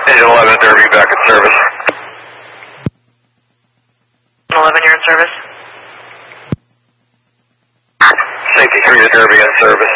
Engine 11 Derby back in service. 11, you're in service. Safety 3 to Derby in service.